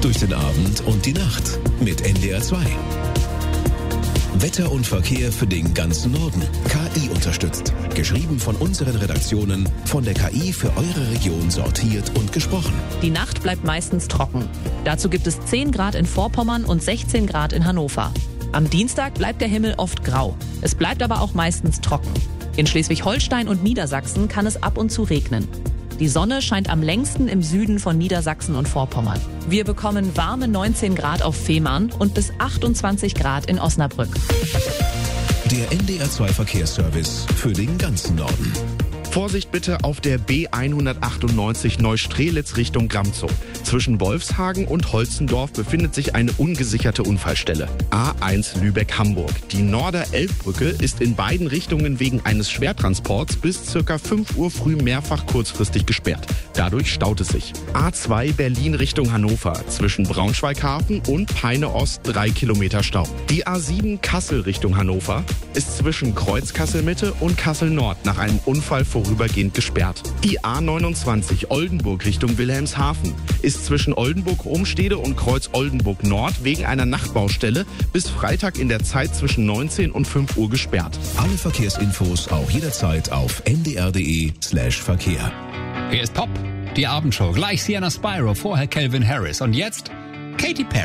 durch den Abend und die Nacht mit NDR 2. Wetter und Verkehr für den ganzen Norden. KI unterstützt. Geschrieben von unseren Redaktionen, von der KI für eure Region sortiert und gesprochen. Die Nacht bleibt meistens trocken. Dazu gibt es 10 Grad in Vorpommern und 16 Grad in Hannover. Am Dienstag bleibt der Himmel oft grau. Es bleibt aber auch meistens trocken. In Schleswig-Holstein und Niedersachsen kann es ab und zu regnen. Die Sonne scheint am längsten im Süden von Niedersachsen und Vorpommern. Wir bekommen warme 19 Grad auf Fehmarn und bis 28 Grad in Osnabrück. Der NDR 2 Verkehrsservice für den ganzen Norden. Vorsicht bitte auf der B198 Neustrelitz Richtung Gramzow. Zwischen Wolfshagen und Holzendorf befindet sich eine ungesicherte Unfallstelle. A1 Lübeck-Hamburg. Die Norder-Elbbrücke ist in beiden Richtungen wegen eines Schwertransports bis ca. 5 Uhr früh mehrfach kurzfristig gesperrt. Dadurch staut es sich. A2 Berlin Richtung Hannover. Zwischen Braunschweighafen und Peine Ost 3 Kilometer Stau. Die A7 Kassel Richtung Hannover ist zwischen Kreuz Kassel-Mitte und Kassel Nord nach einem Unfall vorübergehend gesperrt. Die A29 Oldenburg Richtung Wilhelmshaven ist zwischen Oldenburg-Umstede und Kreuz Oldenburg Nord wegen einer Nachtbaustelle bis Freitag in der Zeit zwischen 19 und 5 Uhr gesperrt. Alle Verkehrsinfos auch jederzeit auf ndr.de/Verkehr. Hier ist Pop, die Abendshow. Gleich Sienna Spyro, vorher Calvin Harris und jetzt Katy Perry.